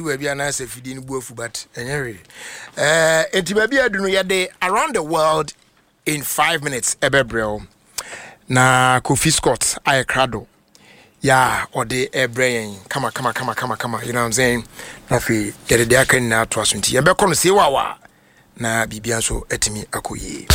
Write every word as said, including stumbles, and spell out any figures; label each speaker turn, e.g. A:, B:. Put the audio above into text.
A: baby and I say feeding both but anyway. Uh enti baby adu no yede around the world in five minutes ebebrel. Na Kofi Scott aye krado. Yeah, or the brain. Come on, come on, come on, come on, come on. You know what I'm saying? Nafi, yede de aka na to asunti. Yebe kono se wawa. Na bibia so etimi akoyi.